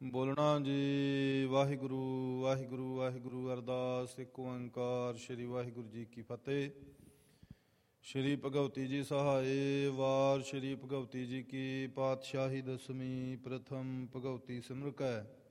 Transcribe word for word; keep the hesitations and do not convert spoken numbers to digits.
ਬੋਲਣਾ ਜੀ। ਵਾਹਿਗੁਰੂ ਵਾਹਿਗੁਰੂ ਵਾਹਿਗੁਰੂ। ਅਰਦਾਸ। ਇੱਕ ਓੰਕਾਰ ਸ੍ਰੀ ਵਾਹਿਗੁਰੂ ਜੀ ਕੀ ਫਤਿਹ। ਸ਼੍ਰੀ ਭਗਵਤੀ ਜੀ ਸਹਾਏ। ਵਾਰ ਸ਼੍ਰੀ ਭਗਵਤੀ ਜੀ ਕੀ ਪਾਤਸ਼ਾਹੀ ਦਸਵੀਂ। ਪ੍ਰਥਮ ਭਗਵਤੀ ਸਿਮਰ ਕੈ